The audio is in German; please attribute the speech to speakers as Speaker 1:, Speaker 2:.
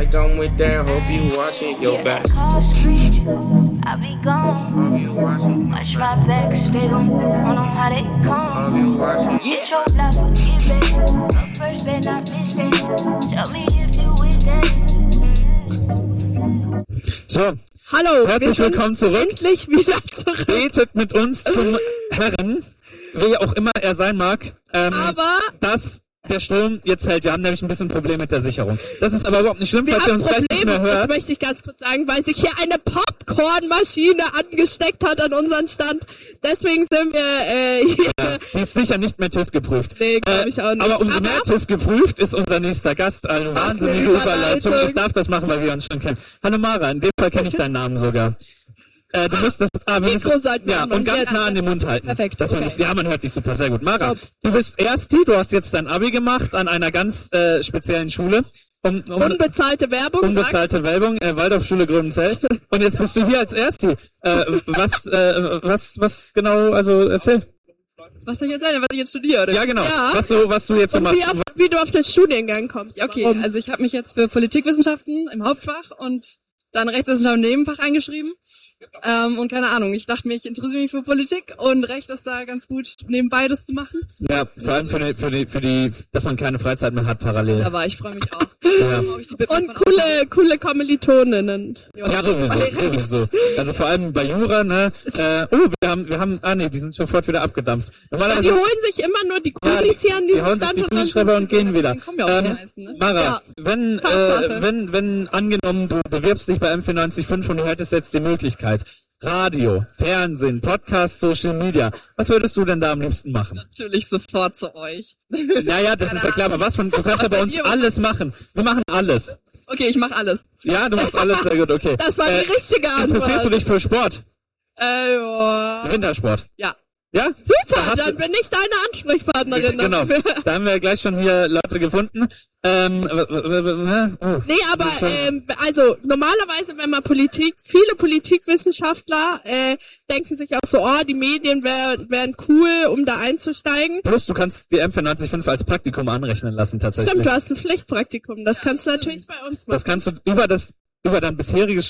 Speaker 1: like I'm with that, hope you watching your back.
Speaker 2: I be gone. Watch my back, stay gon' on how they come. Get your life, get back. But first, better not miss that. Tell me if you with that.
Speaker 3: So.
Speaker 4: Hallo,
Speaker 3: herzlich willkommen zurück.
Speaker 4: Endlich wieder zurück.
Speaker 3: Betet mit uns zum Herren, wer auch immer er sein mag.
Speaker 4: Aber
Speaker 3: dass der Strom jetzt hält. Wir haben nämlich ein bisschen Problem mit der Sicherung. Das ist aber überhaupt nicht schlimm, falls ihr uns gleich nicht mehr hört.
Speaker 4: Das möchte ich ganz kurz sagen, weil sich hier eine Popcornmaschine angesteckt hat an unseren Stand. Deswegen sind wir hier.
Speaker 3: Ja, die ist sicher nicht mehr TÜV geprüft.
Speaker 4: Nee, glaube ich auch nicht.
Speaker 3: Aber umso mehr TÜV geprüft ist unser nächster Gast. Also wahnsinnige Überleitung. Ich darf das machen, weil wir uns schon kennen. Hallo Mara, in dem Fall kenne ich deinen Namen sogar. Du musst das, und ganz nah an den Mund halten.
Speaker 4: Perfekt.
Speaker 3: Dass man nicht, ja, man hört dich super, sehr gut. Mara, du bist Ersti, du hast jetzt dein Abi gemacht an einer ganz speziellen Schule.
Speaker 4: Unbezahlte Werbung,
Speaker 3: Unbezahlte Werbung, Waldorfschule Grünzell. Und jetzt bist du hier als Ersti. Was genau, also erzähl.
Speaker 5: Was soll ich jetzt sagen, was ich jetzt studiere? Oder?
Speaker 3: Ja, genau.
Speaker 4: Ja.
Speaker 3: Was du jetzt so machst.
Speaker 4: Wie du auf den Studiengang kommst.
Speaker 5: Ja, okay, also ich habe mich jetzt für Politikwissenschaften im Hauptfach und dann Rechtswissenschaften im Nebenfach eingeschrieben. Und keine Ahnung, ich dachte mir, ich interessiere mich für Politik und Recht ist da ganz gut, neben beides zu machen.
Speaker 3: Ja, vor allem für die, dass man keine Freizeit mehr hat parallel.
Speaker 5: Aber ich freue mich auch.
Speaker 3: Ja.
Speaker 4: Und coole Kommilitoninnen.
Speaker 3: Ja, sowieso. Also vor allem bei Jura, ne? Wir haben, die sind sofort wieder abgedampft.
Speaker 4: Normalerweise, die holen sich immer nur die Kulis hier an diesem Stand
Speaker 3: und Kulischreiber und gehen wieder. Mara,
Speaker 4: ja.
Speaker 3: wenn angenommen, du bewirbst dich bei M94.5 und du hättest jetzt die Möglichkeit, Radio, Fernsehen, Podcast, Social Media. Was würdest du denn da am liebsten machen?
Speaker 5: Natürlich sofort zu euch.
Speaker 3: Ja, das ist ja klar, aber du kannst ja bei uns alles machen. Wir machen alles.
Speaker 5: Okay, ich mache alles.
Speaker 3: Ja, du machst alles, sehr gut, okay.
Speaker 4: Das war die richtige Antwort.
Speaker 3: Interessierst du dich für Sport?
Speaker 5: Ja.
Speaker 3: Wintersport?
Speaker 5: Ja.
Speaker 3: Ja?
Speaker 4: Super, dann bin ich deine Ansprechpartnerin.
Speaker 3: Genau, da haben wir gleich schon hier Leute gefunden.
Speaker 4: Nee, aber also normalerweise, wenn man viele Politikwissenschaftler denken sich auch so, die Medien wären cool, um da einzusteigen.
Speaker 3: Plus, du kannst die M94.5 als Praktikum anrechnen lassen tatsächlich.
Speaker 4: Stimmt, du hast ein Pflichtpraktikum, das kannst du natürlich bei uns machen.
Speaker 3: Das kannst du über dein bisheriges